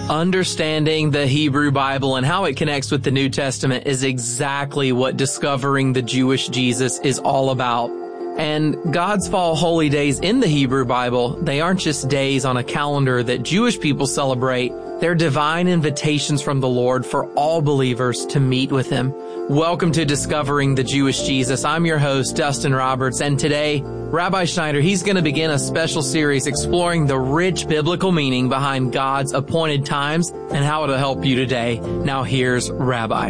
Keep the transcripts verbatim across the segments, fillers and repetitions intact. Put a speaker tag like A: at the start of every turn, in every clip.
A: Understanding the Hebrew Bible and how it connects with the New Testament is exactly what discovering the Jewish Jesus is all about. And God's fall holy days in the Hebrew Bible, they aren't just days on a calendar that Jewish people celebrate. They're divine invitations from the Lord for all believers to meet with Him. Welcome to Discovering the Jewish Jesus. I'm your host, Dustin Roberts, and today, Rabbi Schneider, he's going to begin a special series exploring the rich biblical meaning behind God's appointed times and how it'll help you today. Now here's Rabbi.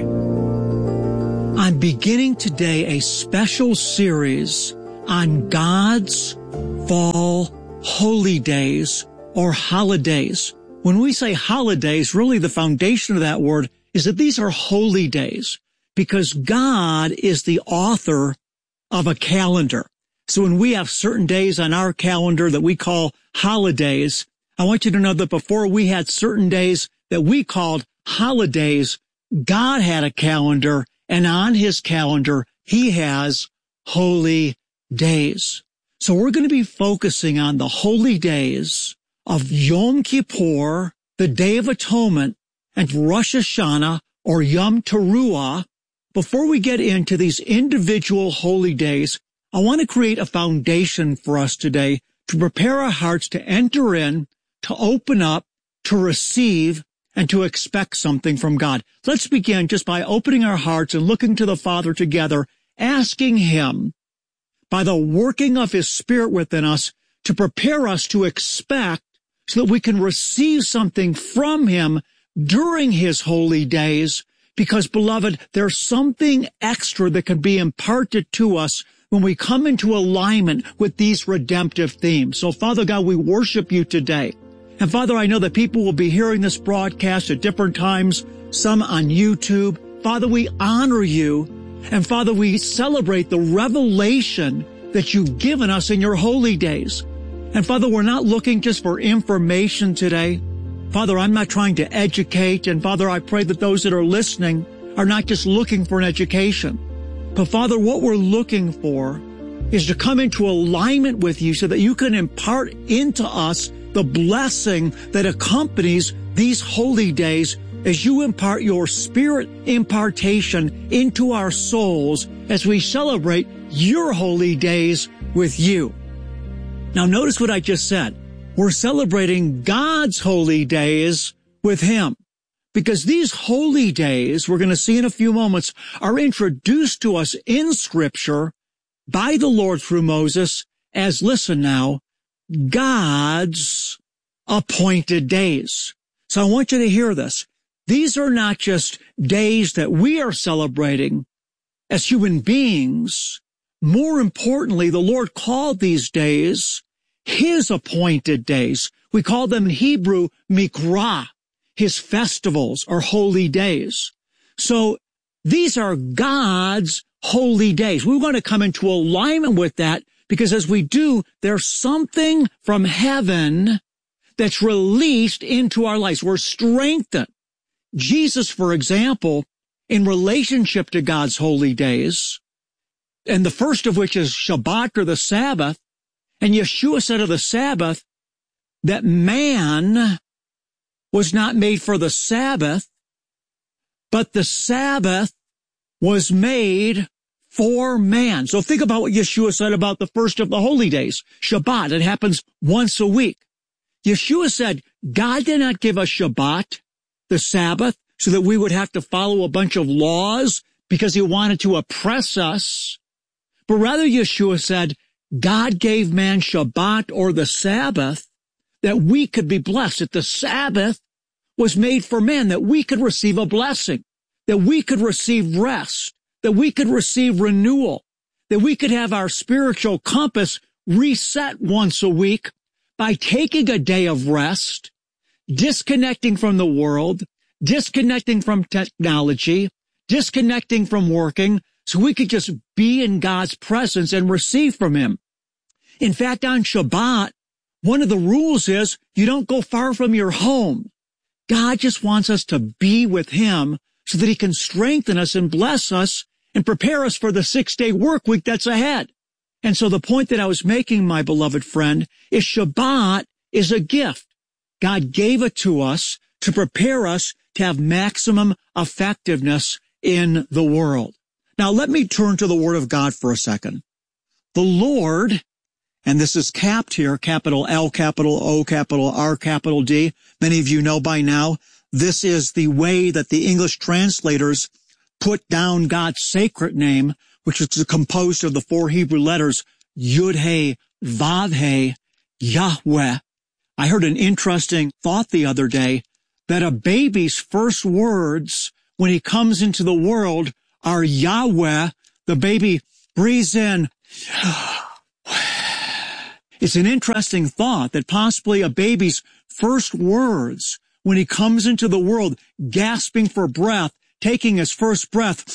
B: I'm beginning today a special series on God's fall holy days or holidays. When we say holidays, really the foundation of that word is that these are holy days because God is the author of a calendar. So when we have certain days on our calendar that we call holidays, I want you to know that before we had certain days that we called holidays, God had a calendar, and on His calendar, He has holy days. So we're going to be focusing on the holy days of Yom Kippur, the Day of Atonement, and Rosh Hashanah, or Yom Teruah. Before we get into these individual holy days, I want to create a foundation for us today to prepare our hearts to enter in, to open up, to receive, and to expect something from God. Let's begin just by opening our hearts and looking to the Father together, asking Him, by the working of His Spirit within us, to prepare us to expect so that we can receive something from Him during His holy days. Because, beloved, there's something extra that can be imparted to us when we come into alignment with these redemptive themes. So, Father God, we worship You today. And, Father, I know that people will be hearing this broadcast at different times, some on YouTube. Father, we honor You. And, Father, we celebrate the revelation that You've given us in Your holy days. And, Father, we're not looking just for information today. Father, I'm not trying to educate. And, Father, I pray that those that are listening are not just looking for an education. But, Father, what we're looking for is to come into alignment with You so that You can impart into us the blessing that accompanies these holy days as You impart Your Spirit impartation into our souls as we celebrate Your holy days with You. Now, notice what I just said. We're celebrating God's holy days with Him. Because these holy days, we're going to see in a few moments, are introduced to us in Scripture by the Lord through Moses as, listen now, God's appointed days. So I want you to hear this. These are not just days that we are celebrating as human beings. More importantly, the Lord called these days His appointed days. We call them in Hebrew Mikra, His festivals or holy days. So these are God's holy days. We want to come into alignment with that because as we do, there's something from heaven that's released into our lives. We're strengthened. Jesus, for example, in relationship to God's holy days, and the first of which is Shabbat or the Sabbath, and Yeshua said of the Sabbath that man was not made for the Sabbath, but the Sabbath was made for man. So think about what Yeshua said about the first of the holy days, Shabbat. It happens once a week. Yeshua said, God did not give us Shabbat, the Sabbath, so that we would have to follow a bunch of laws because He wanted to oppress us. But rather, Yeshua said, God gave man Shabbat or the Sabbath that we could be blessed. That the Sabbath was made for man, that we could receive a blessing, that we could receive rest, that we could receive renewal, that we could have our spiritual compass reset once a week by taking a day of rest, disconnecting from the world, disconnecting from technology, disconnecting from working, so we could just be in God's presence and receive from Him. In fact, on Shabbat, one of the rules is you don't go far from your home. God just wants us to be with Him so that He can strengthen us and bless us and prepare us for the six-day work week that's ahead. And so the point that I was making, my beloved friend, is Shabbat is a gift. God gave it to us to prepare us to have maximum effectiveness in the world. Now, let me turn to the Word of God for a second. The Lord, and this is capped here, capital L, capital O, capital R, capital D. Many of you know by now, this is the way that the English translators put down God's sacred name, which is composed of the four Hebrew letters, Yud-He, Vav-He, Yahweh. I heard an interesting thought the other day that a baby's first words when he comes into the world are Yahweh. The baby breathes in. It's an interesting thought that possibly a baby's first words when he comes into the world, gasping for breath, taking his first breath,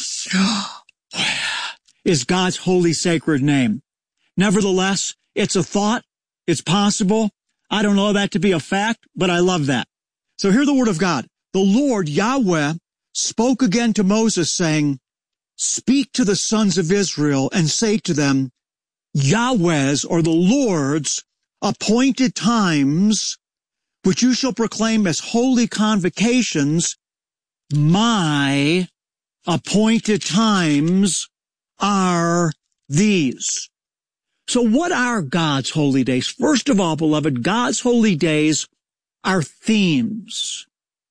B: is God's holy sacred name. Nevertheless, it's a thought. It's possible. I don't know that to be a fact, but I love that. So hear the word of God. The Lord, Yahweh, spoke again to Moses, saying, speak to the sons of Israel and say to them, Yahweh's, or the Lord's, appointed times, which you shall proclaim as holy convocations, my appointed times are these. So what are God's holy days? First of all, beloved, God's holy days are themes.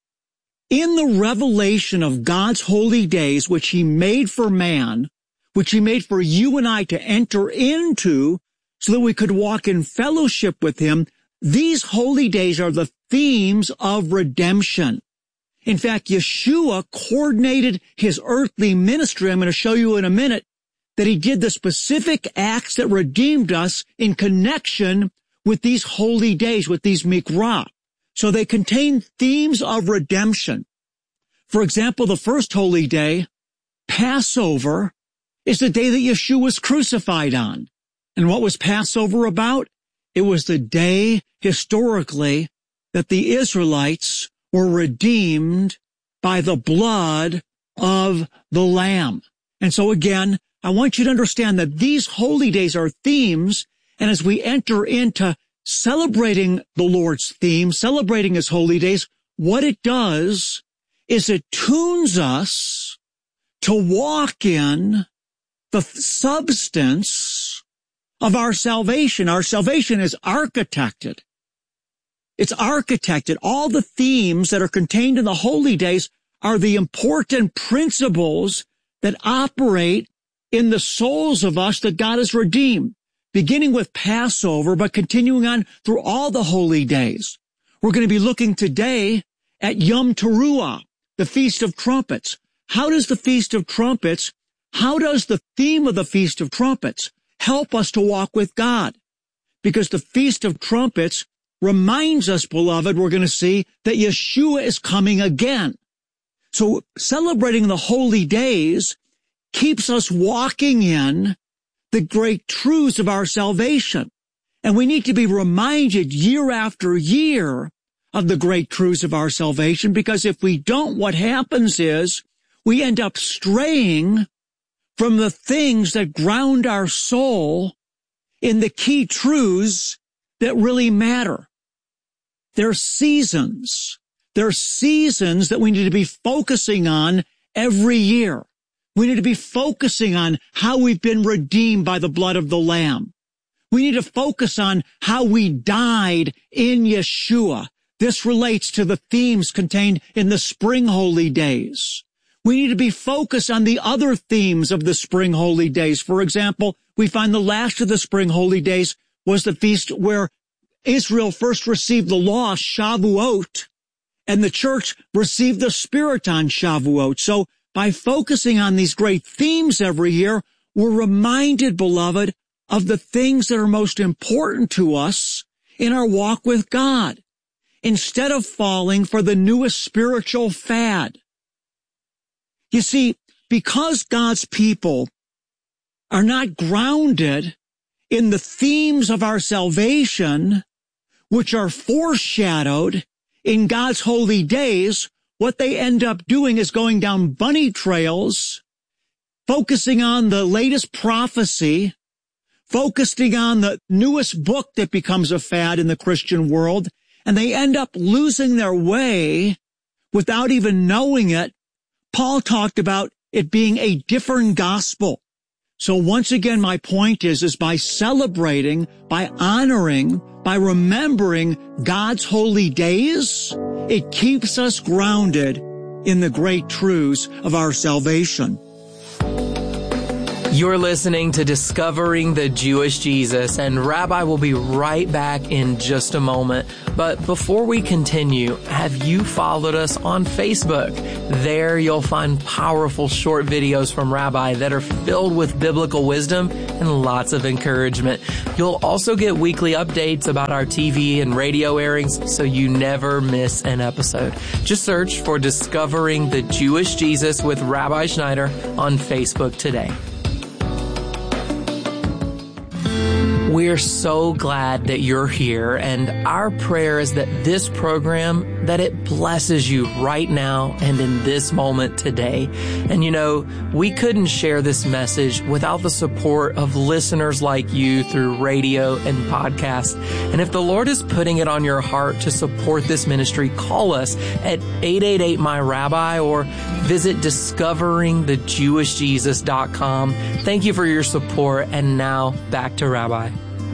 B: In the revelation of God's holy days, which he made for man, which he made for you and I to enter into so that we could walk in fellowship with him, these holy days are the themes of redemption. In fact, Yeshua coordinated his earthly ministry. I'm going to show you in a minute that he did the specific acts that redeemed us in connection with these holy days, with these mikra. So they contain themes of redemption. For example, the first holy day, Passover, is the day that Yeshua was crucified on. And what was Passover about? It was the day, historically, that the Israelites were redeemed by the blood of the Lamb. And so again, I want you to understand that these holy days are themes, and as we enter into celebrating the Lord's theme, celebrating his holy days, what it does is it tunes us to walk in the substance of our salvation. Our salvation is architected. It's architected. All the themes that are contained in the holy days are the important principles that operate in the souls of us that God has redeemed, beginning with Passover, but continuing on through all the holy days. We're going to be looking today at Yom Teruah, the Feast of Trumpets. How does the Feast of Trumpets, how does the theme of the Feast of Trumpets help us to walk with God? Because the Feast of Trumpets reminds us, beloved, we're going to see that Yeshua is coming again. So celebrating the holy days keeps us walking in the great truths of our salvation. And we need to be reminded year after year of the great truths of our salvation, because if we don't, what happens is we end up straying from the things that ground our soul in the key truths that really matter. There are seasons. There are seasons that we need to be focusing on every year. We need to be focusing on how we've been redeemed by the blood of the Lamb. We need to focus on how we died in Yeshua. This relates to the themes contained in the spring holy days. We need to be focused on the other themes of the spring holy days. For example, we find the last of the spring holy days was the feast where Israel first received the law, Shavuot, and the church received the Spirit on Shavuot. So by focusing on these great themes every year, we're reminded, beloved, of the things that are most important to us in our walk with God, instead of falling for the newest spiritual fad. You see, because God's people are not grounded in the themes of our salvation, which are foreshadowed in God's holy days, what they end up doing is going down bunny trails, focusing on the latest prophecy, focusing on the newest book that becomes a fad in the Christian world, and they end up losing their way without even knowing it, Paul talked about it being a different gospel. So once again, my point is, is by celebrating, by honoring, by remembering God's holy days, it keeps us grounded in the great truths of our salvation.
A: You're listening to Discovering the Jewish Jesus, and Rabbi will be right back in just a moment. But before we continue, have you followed us on Facebook? There you'll find powerful short videos from Rabbi that are filled with biblical wisdom and lots of encouragement. You'll also get weekly updates about our T V and radio airings, so you never miss an episode. Just search for Discovering the Jewish Jesus with Rabbi Schneider on Facebook today. We're so glad that you're here, and our prayer is that this program, that it blesses you right now and in this moment today. And you know, we couldn't share this message without the support of listeners like you through radio and podcast. And if the Lord is putting it on your heart to support this ministry, call us at eight eight eight, my rabbi or visit discovering the jewish jesus dot com. Thank you for your support, and now back to Rabbi.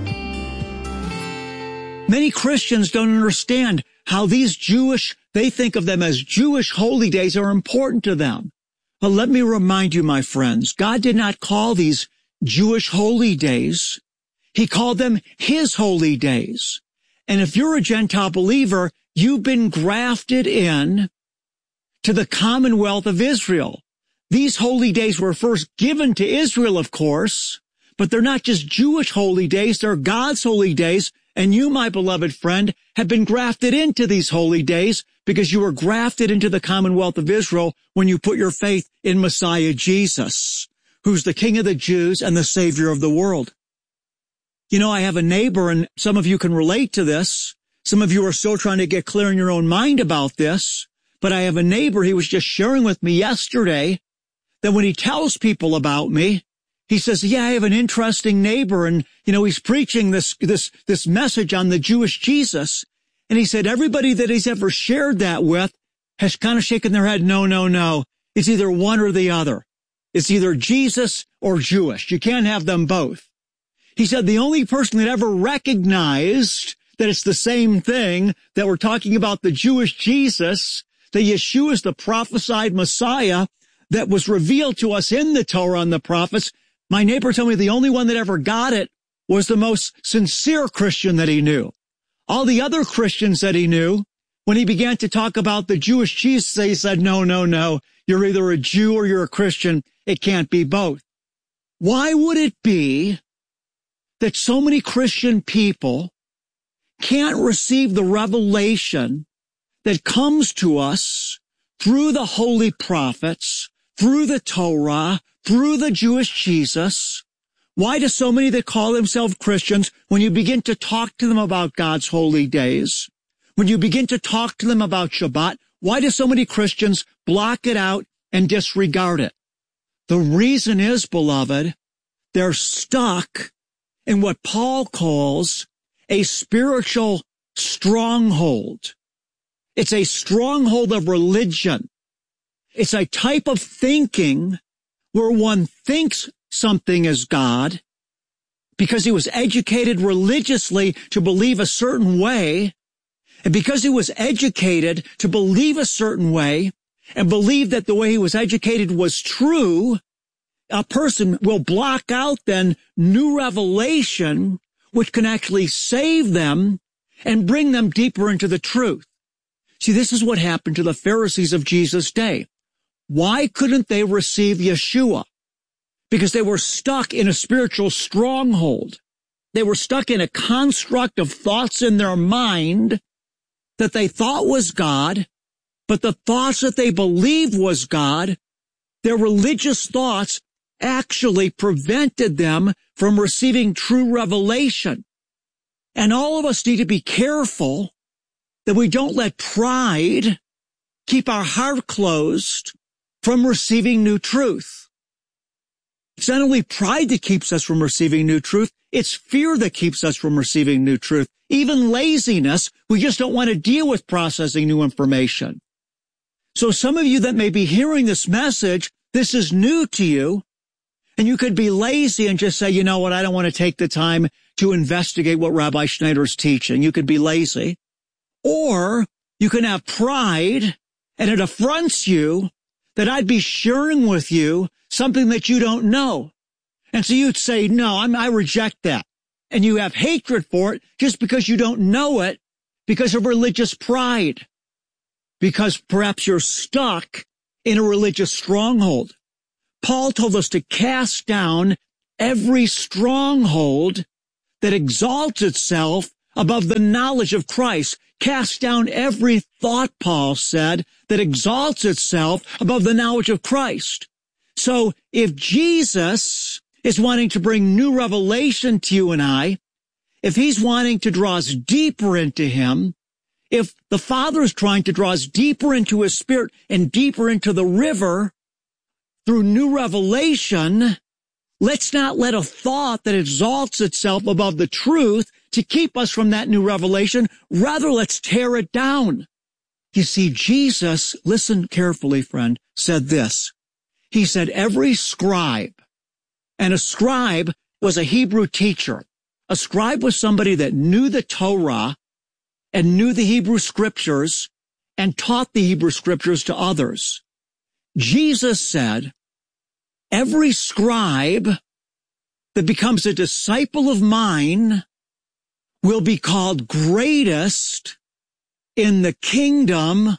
B: Many Christians don't understand how these Jewish, they think of them as Jewish holy days, are important to them. But let me remind you, my friends, God did not call these Jewish holy days. He called them His holy days. And if you're a Gentile believer, you've been grafted in to the commonwealth of Israel. These holy days were first given to Israel, of course, but they're not just Jewish holy days, they're God's holy days. And you, my beloved friend, have been grafted into these holy days because you were grafted into the commonwealth of Israel when you put your faith in Messiah Jesus, who's the King of the Jews and the Savior of the world. You know, I have a neighbor, and some of you can relate to this. Some of you are still trying to get clear in your own mind about this. But I have a neighbor, he was just sharing with me yesterday that when he tells people about me, he says, yeah, I have an interesting neighbor, and, you know, he's preaching this, this, this message on the Jewish Jesus. And he said, everybody that he's ever shared that with has kind of shaken their head. No, no, no. It's either one or the other. It's either Jesus or Jewish. You can't have them both. He said the only person that ever recognized that it's the same thing, that we're talking about the Jewish Jesus, that Yeshua is the prophesied Messiah that was revealed to us in the Torah and the prophets. My neighbor told me the only one that ever got it was the most sincere Christian that he knew. All the other Christians that he knew, when he began to talk about the Jewish Jesus, they said, no, no, no, you're either a Jew or you're a Christian. It can't be both. Why would it be that so many Christian people can't receive the revelation that comes to us through the holy prophets, through the Torah, through the Jewish Jesus? Why do so many that call themselves Christians, when you begin to talk to them about God's holy days, when you begin to talk to them about Shabbat, why do so many Christians block it out and disregard it? The reason is, beloved, they're stuck in what Paul calls a spiritual stronghold. It's a stronghold of religion. It's a type of thinking where one thinks something is God because he was educated religiously to believe a certain way, and because he was educated to believe a certain way and believe that the way he was educated was true, a person will block out then new revelation which can actually save them and bring them deeper into the truth. See, this is what happened to the Pharisees of Jesus' day. Why couldn't they receive Yeshua? Because they were stuck in a spiritual stronghold. They were stuck in a construct of thoughts in their mind that they thought was God, but the thoughts that they believed was God, their religious thoughts actually prevented them from receiving true revelation. And all of us need to be careful that we don't let pride keep our heart closed from receiving new truth. It's not only pride that keeps us from receiving new truth, it's fear that keeps us from receiving new truth. Even laziness, we just don't want to deal with processing new information. So some of you that may be hearing this message, this is new to you, and you could be lazy and just say, you know what, I don't want to take the time to investigate what Rabbi Schneider is teaching. You could be lazy. Or you can have pride, and it affronts you that I'd be sharing with you something that you don't know. And so you'd say, no, I'm, I reject that. And you have hatred for it just because you don't know it, because of religious pride. Because perhaps you're stuck in a religious stronghold. Paul told us to cast down every stronghold that exalts itself above the knowledge of Christ. Cast down every thought, Paul said, that exalts itself above the knowledge of Christ. So if Jesus is wanting to bring new revelation to you and I, if he's wanting to draw us deeper into him, if the Father is trying to draw us deeper into his Spirit and deeper into the river through new revelation, let's not let a thought that exalts itself above the truth to keep us from that new revelation. Rather, let's tear it down. You see, Jesus, listen carefully, friend, said this. He said, every scribe, and a scribe was a Hebrew teacher. A scribe was somebody that knew the Torah and knew the Hebrew scriptures and taught the Hebrew scriptures to others. Jesus said, every scribe that becomes a disciple of mine will be called greatest in the kingdom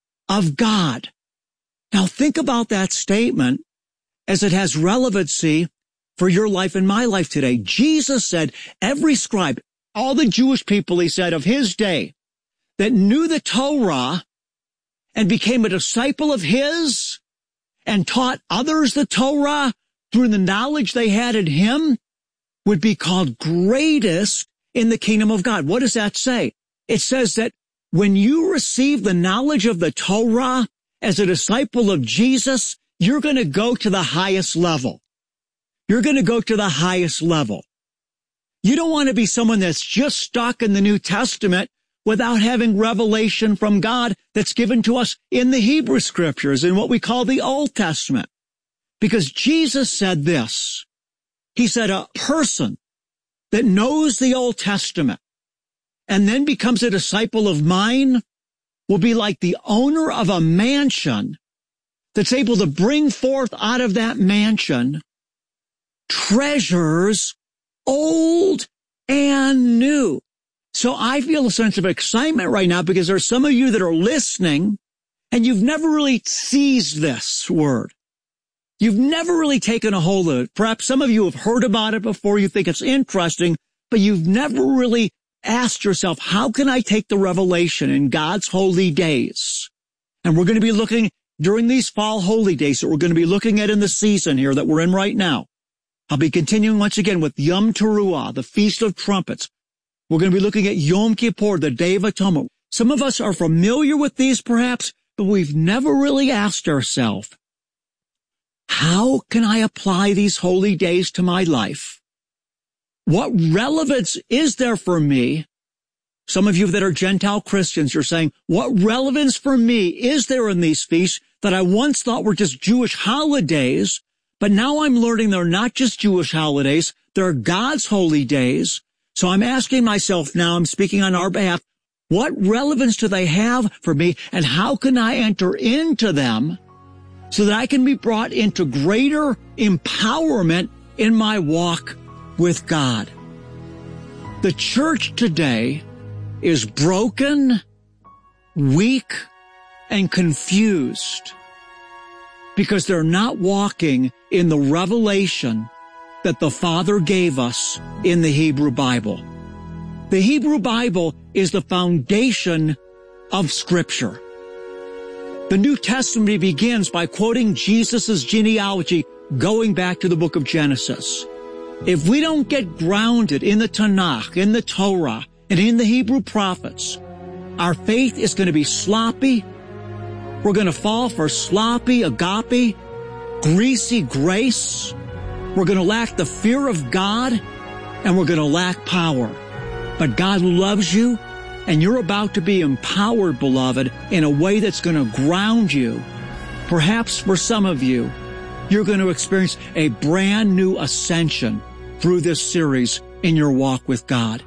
B: of God. Now think about that statement as it has relevancy for your life and my life today. Jesus said, every scribe, all the Jewish people, he said, of his day that knew the Torah and became a disciple of his and taught others the Torah through the knowledge they had in him would be called greatest in the kingdom of God. What does that say? It says that when you receive the knowledge of the Torah as a disciple of Jesus, you're going to go to the highest level. You're going to go to the highest level. You don't want to be someone that's just stuck in the New Testament without having revelation from God that's given to us in the Hebrew scriptures, in what we call the Old Testament. Because Jesus said this. He said a person that knows the Old Testament and then becomes a disciple of mine will be like the owner of a mansion that's able to bring forth out of that mansion treasures old and new. So I feel a sense of excitement right now because there's some of you that are listening and you've never really seized this word. You've never really taken a hold of it. Perhaps some of you have heard about it before. You think it's interesting, but you've never really asked yourself, how can I take the revelation in God's holy days? And we're going to be looking during these fall holy days that we're going to be looking at in the season here that we're in right now. I'll be continuing once again with Yom Teruah, the Feast of Trumpets. We're going to be looking at Yom Kippur, the Day of Atonement. Some of us are familiar with these perhaps, but we've never really asked ourselves, how can I apply these holy days to my life? What relevance is there for me? Some of you that are Gentile Christians, you're saying, what relevance for me is there in these feasts that I once thought were just Jewish holidays, but now I'm learning they're not just Jewish holidays, they're God's holy days. So I'm asking myself now, I'm speaking on our behalf, what relevance do they have for me, and how can I enter into them so that I can be brought into greater empowerment in my walk with God? The church today is broken, weak, and confused because they're not walking in the revelation that the Father gave us in the Hebrew Bible. The Hebrew Bible is the foundation of Scripture. The New Testament begins by quoting Jesus' genealogy going back to the book of Genesis. If we don't get grounded in the Tanakh, in the Torah, and in the Hebrew prophets, our faith is going to be sloppy. We're going to fall for sloppy agape, greasy grace. We're going to lack the fear of God, and we're going to lack power. But God loves you, And you're about to be empowered, beloved, in a way that's going to ground you. Perhaps for some of you, you're going to experience a brand new ascension through this series in your walk with God.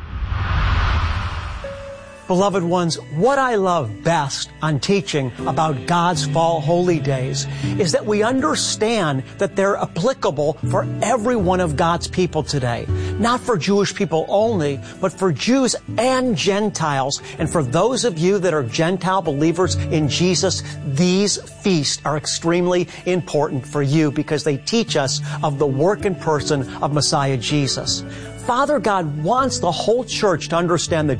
C: Beloved ones, what I love best on teaching about God's fall holy days is that we understand that they're applicable for every one of God's people today. Not for Jewish people only, but for Jews and Gentiles. And for those of you that are Gentile believers in Jesus, these feasts are extremely important for you because they teach us of the work and person of Messiah Jesus. Father God wants the whole church to understand the